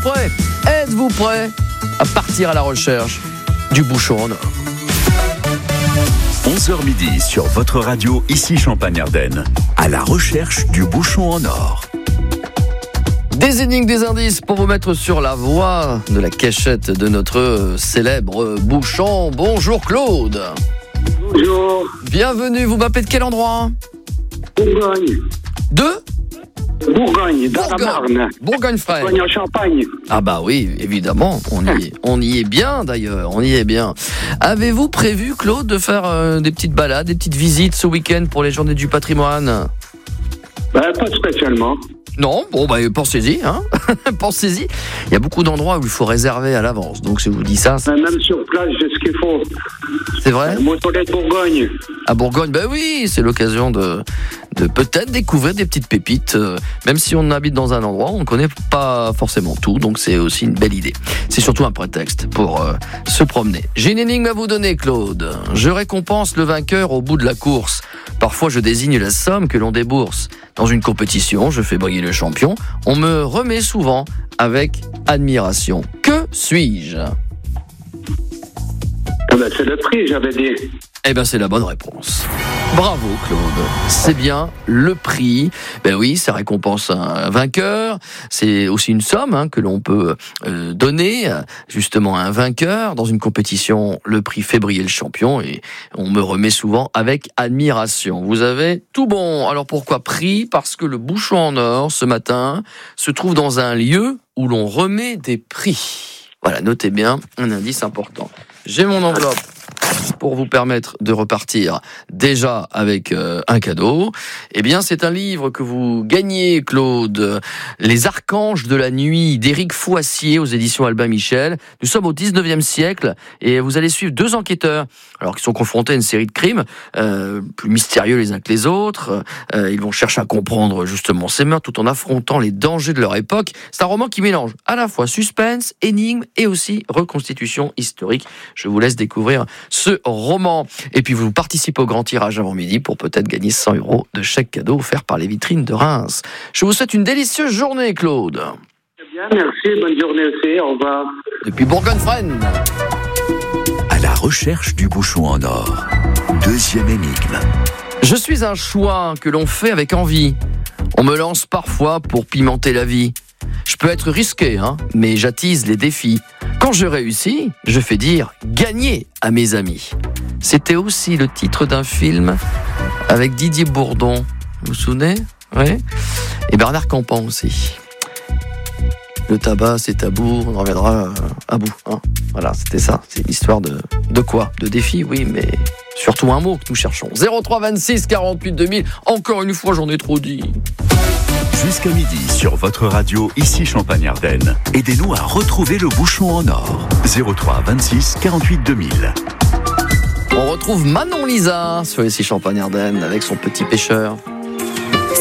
prêts? Êtes-vous prêts à partir à la recherche du bouchon en or? 11h midi sur votre radio, ici Champagne-Ardenne, à la recherche du bouchon en or. Des énigmes, des indices pour vous mettre sur la voie de la cachette de notre célèbre bouchon. Bonjour Claude. Bonjour. Bienvenue, vous m'appelez de quel endroit? Bourgogne. De Bourgogne, dans la Marne. Bourgogne-Franche. Bourgogne en Champagne. Ah bah oui, évidemment, on y est bien d'ailleurs, on y est bien. Avez-vous prévu, Claude, de faire des petites balades, des petites visites ce week-end pour les journées du patrimoine? Pas spécialement. Non, bon bah pensez-y, hein. Pensez-y. Il y a beaucoup d'endroits où il faut réserver à l'avance, donc si je vous dis ça... Même sur place, j'ai ce qu'il faut. C'est vrai? Motolet de Bourgogne. À Bourgogne, ben oui, c'est l'occasion de peut-être découvrir des petites pépites, même si on habite dans un endroit où on ne connaît pas forcément tout, donc c'est aussi une belle idée. C'est surtout un prétexte pour se promener. J'ai une énigme à vous donner, Claude. Je récompense le vainqueur au bout de la course. Parfois, je désigne la somme que l'on débourse. Dans une compétition, je fais briller le champion. On me remet souvent avec admiration. Que suis-je? C'est le prix, j'avais dit. Eh ben, c'est la bonne réponse. Bravo, Claude. C'est bien le prix. Ben oui, ça récompense un vainqueur. C'est aussi une somme que l'on peut donner justement à un vainqueur. Dans une compétition, le prix fait briller le champion et on me remet souvent avec admiration. Vous avez tout bon. Alors pourquoi prix? Parce que le bouchon en or, ce matin, se trouve dans un lieu où l'on remet des prix. Voilà, notez bien, un indice important. J'ai mon enveloppe pour vous permettre de repartir déjà avec un cadeau. Eh bien, c'est un livre que vous gagnez, Claude. Les Archanges de la nuit d'Éric Foissier aux éditions Albin Michel. Nous sommes au 19e siècle et vous allez suivre deux enquêteurs alors qui sont confrontés à une série de crimes plus mystérieux les uns que les autres. Ils vont chercher à comprendre justement ces meurtres tout en affrontant les dangers de leur époque. C'est un roman qui mélange à la fois suspense, énigme et aussi reconstitution historique. Je vous laisse découvrir ce roman. Et puis vous participez au grand tirage avant midi pour peut-être gagner 100 € de chèque cadeau offert par les vitrines de Reims. Je vous souhaite une délicieuse journée, Claude. Très bien, merci. Bonne journée aussi. Au revoir. Depuis Bourgogne-Franche. À la recherche du bouchon en or. Deuxième énigme. Je suis un choix que l'on fait avec envie. On me lance parfois pour pimenter la vie. Je peux être risqué, mais j'attise les défis. Quand je réussis, je fais dire « gagner » à mes amis. C'était aussi le titre d'un film avec Didier Bourdon. Vous vous souvenez? Oui. Et Bernard Campan aussi. Le tabac, c'est tabou, on en reviendra à bout. Voilà, c'était ça. C'est l'histoire de quoi? De défi, oui, mais surtout un mot que nous cherchons. 03 26 48 2000. Encore une fois, j'en ai trop dit. Jusqu'à midi sur votre radio, ici Champagne-Ardenne. Aidez-nous à retrouver le bouchon en or. 03 26 48 2000. On retrouve Manon Lisa sur ici Champagne-Ardenne avec son petit pêcheur.